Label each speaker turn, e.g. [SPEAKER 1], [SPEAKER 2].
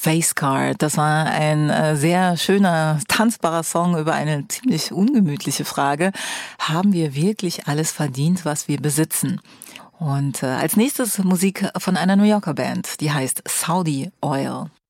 [SPEAKER 1] Facecard, das war ein sehr schöner, tanzbarer Song über eine ziemlich ungemütliche Frage. Haben wir wirklich alles verdient, was wir besitzen? Und als nächstes Musik von einer New Yorker Band, die heißt Saudi Oil.